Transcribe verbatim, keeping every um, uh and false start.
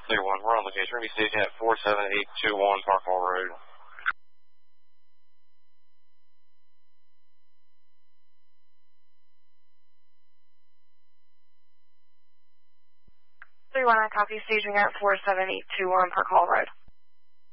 three one, we're on location. We're going to be staging at four seven eight two one Park Hall Road. three one, I copy, staging at four seven eight two one Park Hall Road.